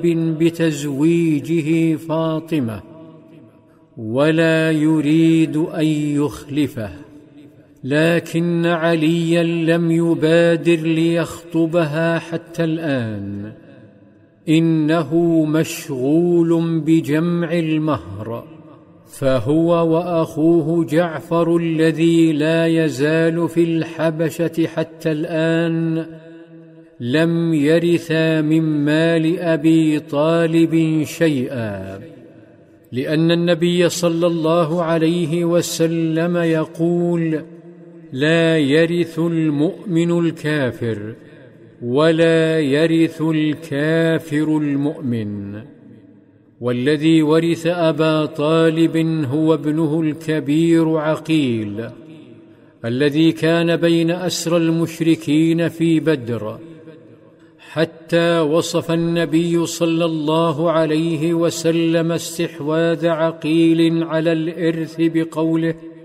بتزويجه فاطمة، ولا يريد أن يخلفه، لكن عليا لم يبادر ليخطبها حتى الآن، إنه مشغول بجمع المهر، فهو وأخوه جعفر الذي لا يزال في الحبشة حتى الآن لم يرثا من مال أبي طالب شيئا، لأن النبي صلى الله عليه وسلم يقول: لا يرث المؤمن الكافر، ولا يرث الكافر المؤمن. والذي ورث أبا طالب هو ابنه الكبير عقيل، الذي كان بين أسرى المشركين في بدر، حتى وصف النبي صلى الله عليه وسلم استحواذ عقيل على الإرث بقوله: